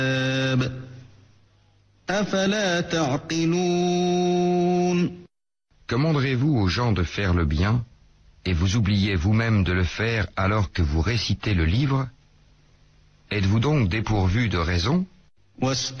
أفلا تعقلون. Commanderez-vous aux gens de faire le bien, et vous oubliez vous-même de le faire alors que vous récitez le livre? Êtes-vous donc dépourvu de raison?